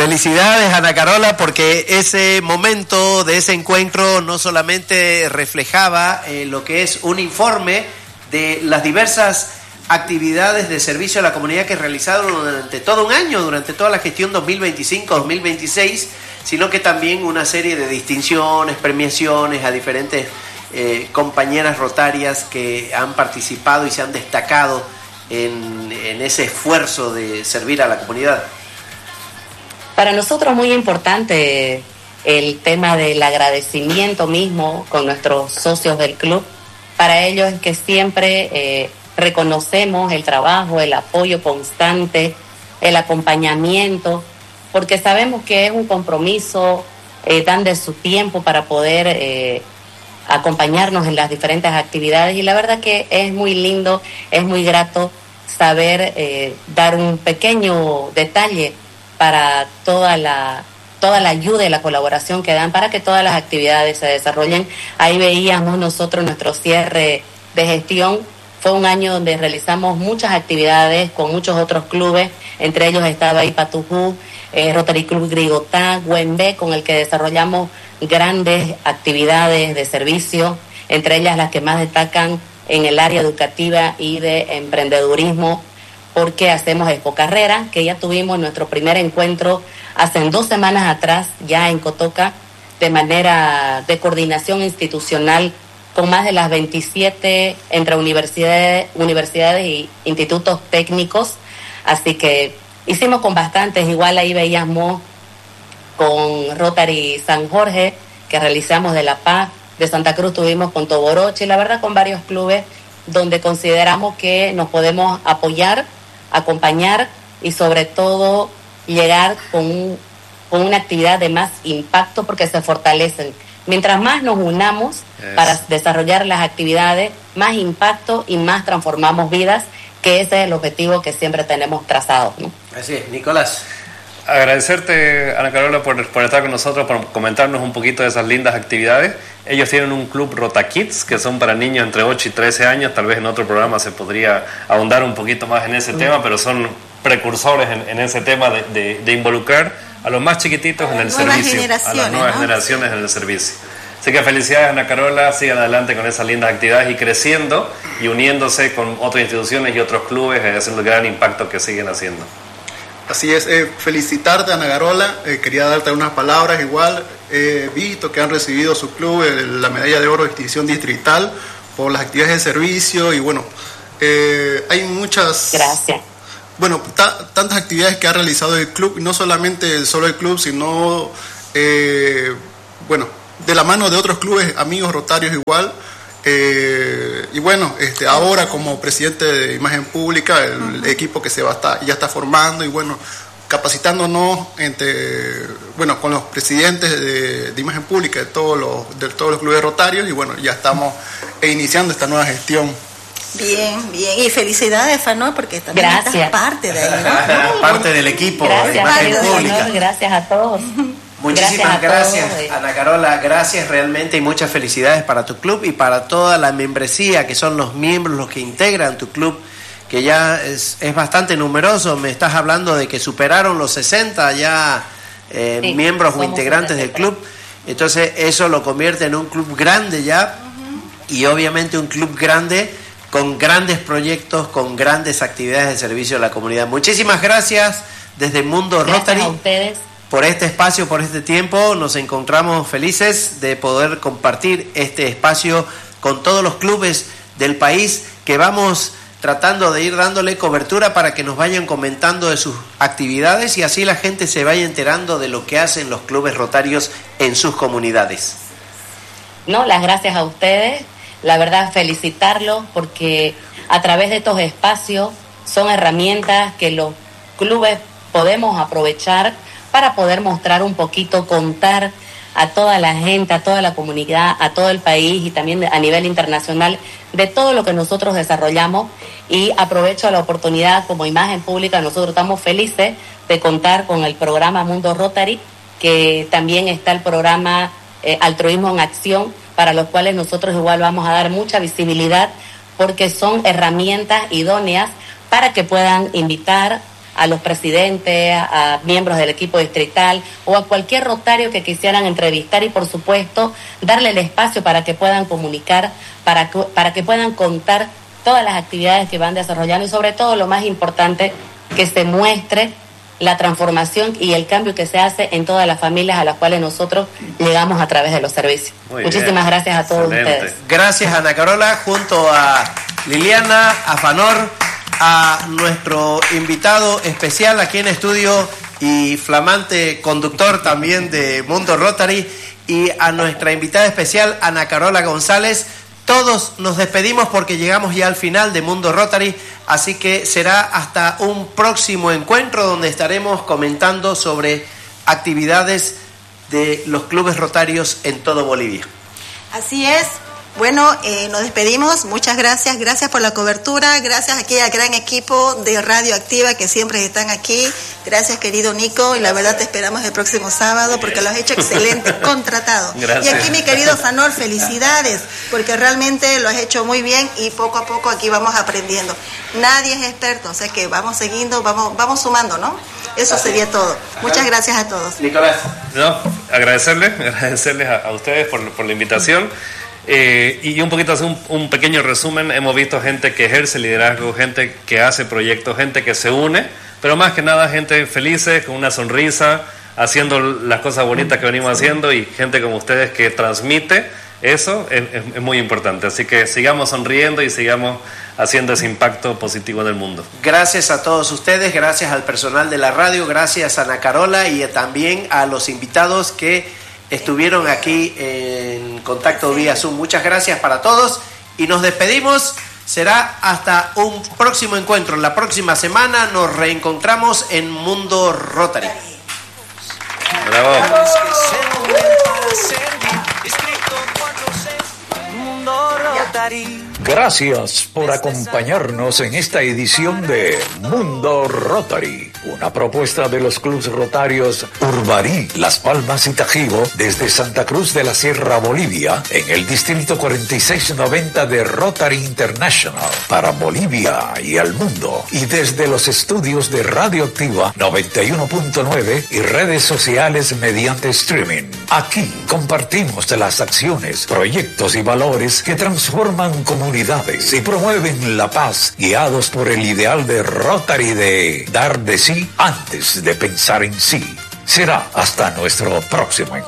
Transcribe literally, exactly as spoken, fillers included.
Felicidades, Ana Carola, porque ese momento de ese encuentro no solamente reflejaba eh, lo que es un informe de las diversas actividades de servicio a la comunidad que realizaron durante todo un año, durante toda la gestión dos mil veinticinco dos mil veintiséis, sino que también una serie de distinciones, premiaciones a diferentes eh, compañeras rotarias que han participado y se han destacado en, en ese esfuerzo de servir a la comunidad. Para nosotros muy importante el tema del agradecimiento mismo con nuestros socios del club. Para ellos es que siempre eh, reconocemos el trabajo, el apoyo constante, el acompañamiento, porque sabemos que es un compromiso, eh, dan de su tiempo para poder eh, acompañarnos en las diferentes actividades, y la verdad que es muy lindo, es muy grato saber eh, dar un pequeño detalle para toda la toda la ayuda y la colaboración que dan para que todas las actividades se desarrollen. Ahí veíamos nosotros nuestro cierre de gestión. Fue un año donde realizamos muchas actividades con muchos otros clubes, entre ellos estaba Ipatujú, eh, Rotary Club Grigotá, Güembe, con el que desarrollamos grandes actividades de servicio, entre ellas las que más destacan en el área educativa y de emprendedurismo, porque hacemos Expo Carrera, que ya tuvimos nuestro primer encuentro hace dos semanas atrás, ya en Cotoca, de manera de coordinación institucional, con más de las veintisiete entre universidades, universidades y institutos técnicos. Así que hicimos con bastantes, igual ahí veíamos con Rotary San Jorge, que realizamos de La Paz, de Santa Cruz tuvimos con Toboroche, y la verdad con varios clubes donde consideramos que nos podemos apoyar, acompañar y sobre todo llegar con, un, con una actividad de más impacto, porque se fortalecen. Mientras más nos unamos yes. para desarrollar las actividades, más impacto y más transformamos vidas, que ese es el objetivo que siempre tenemos trazado, ¿no? Así es, Nicolás. Agradecerte, Ana Carola, por, por estar con nosotros, por comentarnos un poquito de esas lindas actividades. Ellos tienen un club Rota Kids, que son para niños entre ocho y trece años. Tal vez en otro programa se podría ahondar un poquito más en ese mm. tema, pero son precursores en, en ese tema de, de, de involucrar a los más chiquititos en el servicio, a las nuevas ¿no? generaciones en el servicio. Así que felicidades, Ana Carola, sigan adelante con esas lindas actividades y creciendo y uniéndose con otras instituciones y otros clubes, eh, haciendo el gran impacto que siguen haciendo. Así es, eh, felicitarte, Ana Carola, eh, quería darte unas palabras igual. He eh, visto que han recibido su club eh, la medalla de oro de distinción distrital por las actividades de servicio y bueno, eh, hay muchas... Gracias. Bueno, ta, tantas actividades que ha realizado el club, y no solamente solo el club, sino, eh, bueno, de la mano de otros clubes, amigos rotarios igual. Eh, y bueno, este, ahora como presidente de Imagen Pública, el uh-huh. equipo que se va a estar, ya está formando y bueno, capacitándonos entre, bueno, con los presidentes de, de Imagen Pública de todos los, de todos los clubes rotarios y bueno, ya estamos iniciando esta nueva gestión. Bien, bien, y felicidades, Fano, porque también gracias. estás parte de ahí, ¿no? Parte del equipo gracias, de Imagen Pública. Honor, gracias a todos. Muchísimas gracias, gracias Ana Carola, gracias realmente y muchas felicidades para tu club y para toda la membresía que son los miembros, los que integran tu club, que ya es, es bastante numeroso. Me estás hablando de que superaron los sesenta ya eh, sí, miembros o integrantes del club, entonces eso lo convierte en un club grande ya uh-huh. y obviamente un club grande con grandes proyectos, con grandes actividades de servicio a la comunidad. Muchísimas gracias desde Mundo gracias Rotary. A ustedes. Por este espacio, por este tiempo, nos encontramos felices de poder compartir este espacio con todos los clubes del país que vamos tratando de ir dándole cobertura para que nos vayan comentando de sus actividades y así la gente se vaya enterando de lo que hacen los clubes rotarios en sus comunidades. No, las gracias a ustedes, la verdad felicitarlos porque a través de estos espacios son herramientas que los clubes podemos aprovechar para poder mostrar un poquito, contar a toda la gente, a toda la comunidad, a todo el país y también a nivel internacional de todo lo que nosotros desarrollamos. Y aprovecho la oportunidad como Imagen Pública, nosotros estamos felices de contar con el programa Mundo Rotary, que también está el programa eh, Altruismo en Acción, para los cuales nosotros igual vamos a dar mucha visibilidad porque son herramientas idóneas para que puedan invitar a los presidentes, a, a miembros del equipo distrital o a cualquier rotario que quisieran entrevistar y, por supuesto, darle el espacio para que puedan comunicar, para que, para que puedan contar todas las actividades que van desarrollando y, sobre todo, lo más importante, que se muestre la transformación y el cambio que se hace en todas las familias a las cuales nosotros llegamos a través de los servicios. Muy Muchísimas bien. Gracias a todos Excelente. Ustedes. Gracias, Ana Carola, junto a Liliana, a Fanor, a nuestro invitado especial aquí en estudio y flamante conductor también de Mundo Rotary, y a nuestra invitada especial, Ana Carola González. Todos nos despedimos porque llegamos ya al final de Mundo Rotary, así que será hasta un próximo encuentro donde estaremos comentando sobre actividades de los clubes rotarios en todo Bolivia. Así es. Bueno, eh, nos despedimos. Muchas gracias. Gracias por la cobertura. Gracias aquí al gran equipo de Radio Activa que siempre están aquí. Gracias, querido Nico. Y la verdad te esperamos el próximo sábado porque lo has hecho excelente, contratado. Gracias. Y aquí, mi querido Fanor, felicidades porque realmente lo has hecho muy bien y poco a poco aquí vamos aprendiendo. Nadie es experto, o sea que vamos siguiendo, vamos, vamos sumando, ¿no? Eso sería todo. Muchas gracias a todos. Nicolás. No, agradecerles, agradecerles a, a ustedes por, por la invitación. Eh, y un poquito hacer un, un pequeño resumen. Hemos visto gente que ejerce liderazgo, gente que hace proyectos, gente que se une, pero más que nada gente felices, con una sonrisa, haciendo las cosas bonitas que venimos haciendo, y gente como ustedes que transmite eso. Es, es, es muy importante, así que sigamos sonriendo y sigamos haciendo ese impacto positivo en el mundo. Gracias a todos ustedes, gracias al personal de la radio, gracias a Ana Carola y también a los invitados que estuvieron aquí en contacto vía Zoom. Muchas gracias para todos y nos despedimos. Será hasta un próximo encuentro. La próxima semana nos reencontramos en Mundo Rotary. Bravo. Gracias por acompañarnos en esta edición de Mundo Rotary, una propuesta de los clubes rotarios Urbarí, Las Palmas y Tajibo, desde Santa Cruz de la Sierra, Bolivia, en el distrito cuarenta y seis noventa de Rotary International, para Bolivia y el mundo, y desde los estudios de Radio Activa noventa y uno punto nueve y redes sociales mediante streaming. Aquí compartimos las acciones, proyectos y valores que transforman comunidades y promueven la paz, guiados por el ideal de Rotary de dar de sí antes de pensar en sí. Será hasta nuestro próximo encuentro.